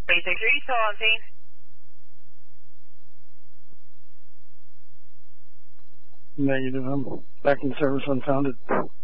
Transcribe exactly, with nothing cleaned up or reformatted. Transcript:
three six three, still on scene. Negative. I'm back in service unfounded.